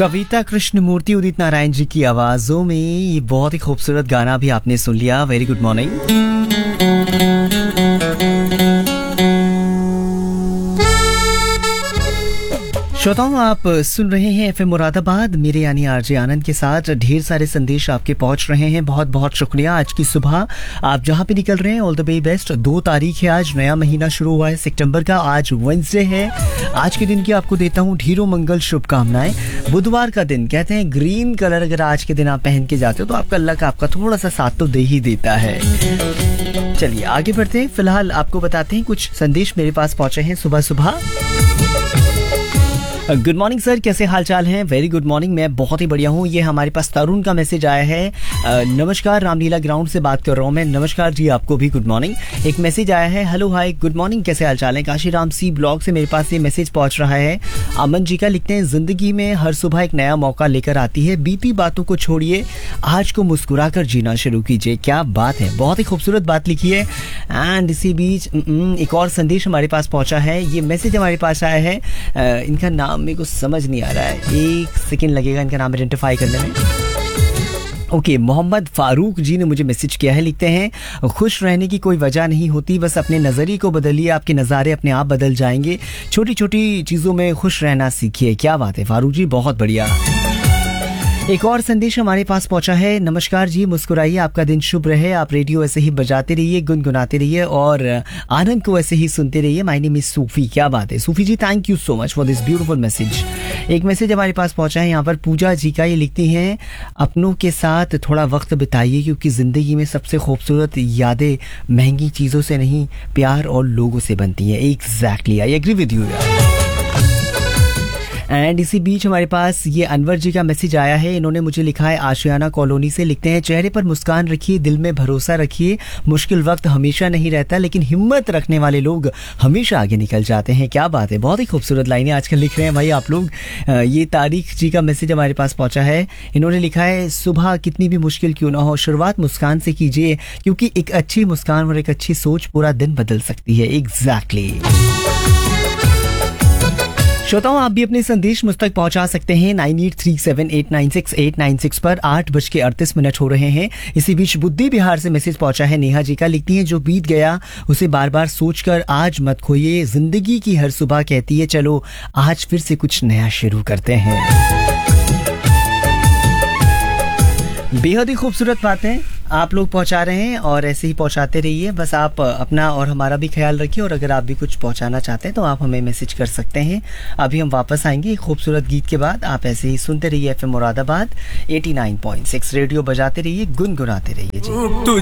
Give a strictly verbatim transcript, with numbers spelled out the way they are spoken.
कविता कृष्णमूर्ति उदित नारायण जी की आवाजों में ये बहुत ही खूबसूरत गाना भी आपने सुन लिया। Very good morning. श्रोताओं, आप सुन रहे हैं एफएम मुरादाबाद, मेरे यानी आरजे आनंद के साथ। ढेर सारे संदेश आपके पहुंच रहे हैं, बहुत बहुत शुक्रिया। आज की सुबह आप जहां पे निकल रहे हैं, ऑल द वे बेस्ट। दो तारीख है आज, नया महीना शुरू हुआ है सितंबर का। आज वेडनेसडे है। आज के दिन की आपको देता हूं ढेरों मंगल शुभकामनाएं। बुधवार का दिन, कहते हैं ग्रीन कलर अगर आज के दिन आप पहन के जाते हो तो आपका लक आपका थोड़ा सा साथ तो दे ही देता है। चलिए आगे बढ़ते हैं। फिलहाल आपको बताते हैं कुछ संदेश मेरे पास पहुंचे हैं सुबह सुबह। गुड मॉर्निंग सर, कैसे हाल चाल हैं? वेरी गुड मॉर्निंग, मैं बहुत ही बढ़िया हूँ। ये हमारे पास तरुण का मैसेज आया है। नमस्कार, रामलीला ग्राउंड से बात कर रहा हूँ मैं। नमस्कार जी, आपको भी गुड मॉर्निंग। एक मैसेज आया है, हेलो हाय गुड मॉर्निंग, कैसे हाल चाल है? काशीराम सी ब्लॉग से मेरे पास ये मैसेज पहुंच रहा है। अमन जी का लिखते हैं, जिंदगी में हर सुबह एक नया मौका लेकर आती है। बीती बातों को छोड़िए, आज को मुस्कुरा कर जीना शुरू कीजिए। क्या बात है, बहुत ही खूबसूरत बात लिखी है। एंड इसी बीच एक और संदेश हमारे पास पहुंचा है। ये मैसेज हमारे पास आया है, इनका नाम मेरे को समझ नहीं आ रहा है, एक सेकंड लगेगा इनका नाम आइडेंटिफाई करने में। ओके, मोहम्मद फारूक जी ने मुझे मैसेज किया है। लिखते हैं, खुश रहने की कोई वजह नहीं होती, बस अपने नज़रिए को बदलिए, आपके नज़ारे अपने आप बदल जाएंगे। छोटी छोटी चीज़ों में खुश रहना सीखिए। क्या बात है फारूक जी, बहुत बढ़िया। एक और संदेश हमारे पास पहुंचा है। नमस्कार जी, मुस्कुराइए, आपका दिन शुभ रहे। आप रेडियो ऐसे ही बजाते रहिए, गुनगुनाते रहिए और आनंद को ऐसे ही सुनते रहिए। माय नेम इज सूफी। क्या बात है सूफी जी, thank you so much for this beautiful message. एक मैसेज हमारे पास पहुंचा है यहाँ पर पूजा जी का। ये लिखती हैं, अपनों के साथ थोड़ा वक्त बिताइए, क्योंकि जिंदगी में सबसे खूबसूरत यादें महंगी चीज़ों से नहीं, प्यार और लोगों से बनती हैं। Exactly, I agree with you. And इसी बीच हमारे पास ये अनवर जी का मैसेज आया है। इन्होंने मुझे लिखा है आशियाना कॉलोनी से। लिखते हैं, चेहरे पर मुस्कान रखिए, दिल में भरोसा रखिए। मुश्किल वक्त हमेशा नहीं रहता, लेकिन हिम्मत रखने वाले लोग हमेशा आगे निकल जाते हैं। क्या बात है, बहुत ही खूबसूरत लाइनें आजकल लिख रहे हैं भाई आप लोग। ये तारीख जी का मैसेज हमारे पास पहुंचा है। इन्होंने लिखा है, सुबह कितनी भी मुश्किल क्यों ना हो, शुरुआत मुस्कान से कीजिए, क्योंकि एक अच्छी मुस्कान और एक अच्छी सोच पूरा दिन बदल सकती है। एग्जैक्टली। श्रोताओं, आप भी अपने संदेश मुझ तक पहुंचा सकते हैं nine eight three seven eight nine six eight nine six पर। आठ बज के अड़तीस मिनट हो रहे हैं। इसी बीच बुद्धि बिहार से मैसेज पहुंचा है नेहा जी का। लिखती हैं, जो बीत गया उसे बार बार सोचकर आज मत खोइए, जिंदगी की हर सुबह कहती है चलो आज फिर से कुछ नया शुरू करते हैं। बेहद ही खूबसूरत बातें आप लोग पहुंचा रहे हैं और ऐसे ही पहुंचाते रहिए। बस आप अपना और हमारा भी ख्याल रखिए, और अगर आप भी कुछ पहुंचाना चाहते हैं तो आप हमें मैसेज कर सकते हैं। अभी हम वापस आएंगे एक खूबसूरत गीत के बाद। आप ऐसे ही सुनते रहिए FM Moradabad eighty nine point six. Radio बजाते रहिए, गुनगुनाते रहिए जी।